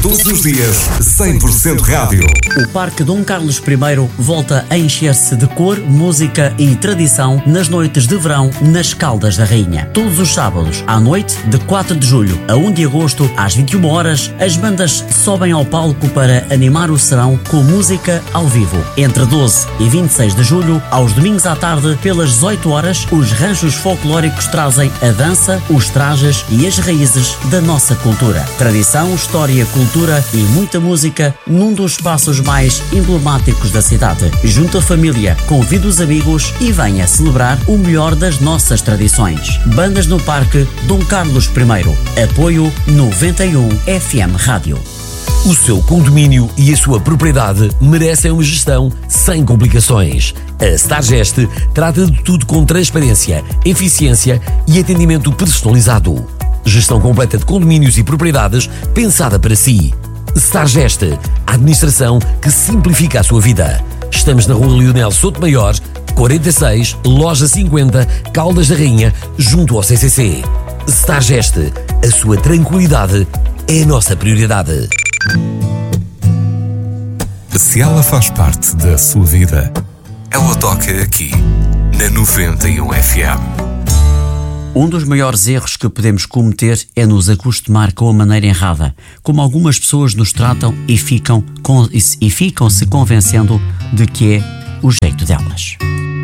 Todos os dias, 100% rádio. O Parque Dom Carlos I volta a encher-se de cor, música e tradição nas noites de verão nas Caldas da Rainha. Todos os sábados, à noite, de 4 de julho a 1 de agosto, às 21 horas, as bandas sobem ao palco para animar o serão com música ao vivo. Entre 12 e 26 de julho, aos domingos à tarde, pelas 18 horas, os ranchos folclóricos trazem a dança, os trajes e as raízes da nossa cultura. Tradição, história, cultura e muita música num dos espaços mais emblemáticos da cidade. Junta a família, convida os amigos e venha celebrar o melhor das nossas tradições. Bandas no Parque Dom Carlos I. Apoio 91 FM Rádio. O seu condomínio e a sua propriedade merecem uma gestão sem complicações. A Stargest trata de tudo com transparência, eficiência e atendimento personalizado. Gestão completa de condomínios e propriedades pensada para si. Stargest, a administração que simplifica a sua vida. Estamos na Rua Leonel Sotomayor, 46, Loja 50, Caldas da Rainha, junto ao CCC. Stargest, a sua tranquilidade é a nossa prioridade. Se ela faz parte da sua vida, ela toca aqui, na 91 FM. Um dos maiores erros que podemos cometer é nos acostumar com a maneira errada, como algumas pessoas nos tratam e ficam-se convencendo de que é o jeito delas.